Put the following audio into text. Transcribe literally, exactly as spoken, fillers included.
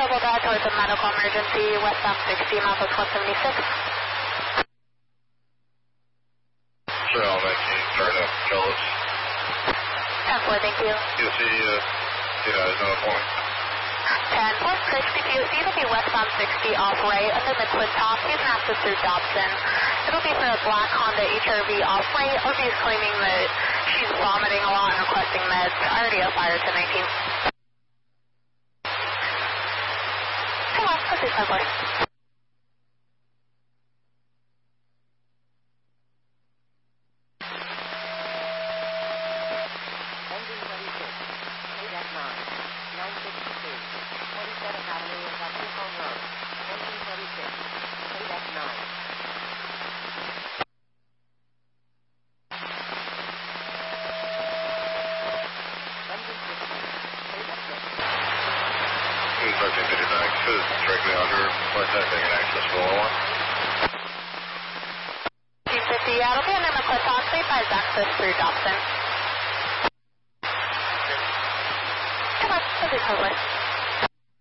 double that towards a medical emergency, westbound sixty, Northwest one seventy-six. Trail nineteen, start up, Phillips. ten four, thank you. P O C, uh, yeah, is on a point. ten four, sixty, P O C, it'll be westbound sixty off right under the Quid Top. He's an access through Dobson. It'll be for a black Honda H R V off right. O G is claiming that she's vomiting a lot and requesting meds. I already have fire to nineteen. Come on, let's do ten four. thirteen fifty-nine, is directly under, what's that thing, an access for one oh one? thirteen fifty, yeah, it'll be under the Quid Top. Three five access through Dobson. Come on, let's do ten four.